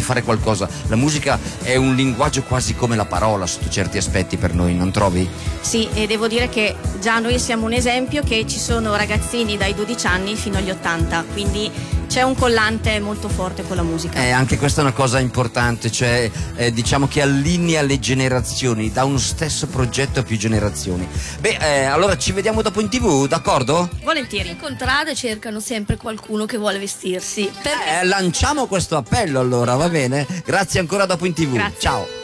fare qualcosa. La musica è un linguaggio quasi come la parola sotto certi aspetti per noi, non trovi? Sì, e devo dire che già noi siamo un esempio, che ci sono ragazzini dai 12 anni fino agli 80, quindi c'è un collante molto forte con la musica. Anche questa è una cosa importante, cioè diciamo che allinea le generazioni, dà uno stesso progetto a più generazioni. Allora ci vediamo dopo in TV, d'accordo? Volentieri. Le contrade cercano sempre qualcuno che vuole vestirsi. Lanciamo questo appello allora, va bene? Grazie ancora, dopo in TV. Grazie. Ciao.